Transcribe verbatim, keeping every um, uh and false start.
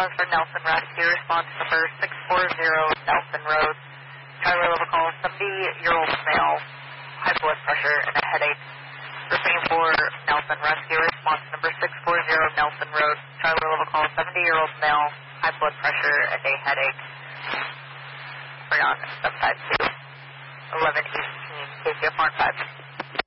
cause for Nelson Rescue. Response number six four zero Nelson Road. Tyler level call, seventy-year-old male, high blood pressure and a headache. Repeating for Nelson Rescue. Response number six four zero Nelson Road. Tyler level call, seventy-year-old male, high blood pressure and a headache. Bring on seven five two eleven eighteen K C F one five.